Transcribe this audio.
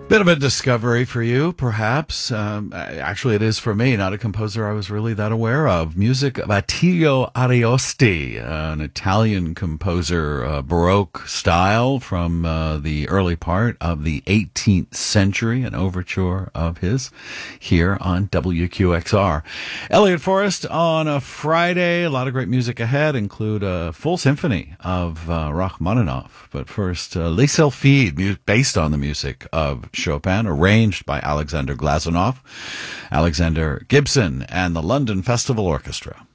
Bit of a discovery for you, perhaps. Actually, it is for me, not a composer I was really that aware of. Music of Attilio Ariosti, an Italian composer, Baroque style from the early part of the 18th century, an overture of his here on WQXR. Elliot Forrest on a Friday. A lot of great music ahead, include a full symphony of Rachmaninoff. But first, Les Sylphides, based on the music of Chopin, arranged by Alexander Glazunov, Alexander Gibson, and the London Festival Orchestra.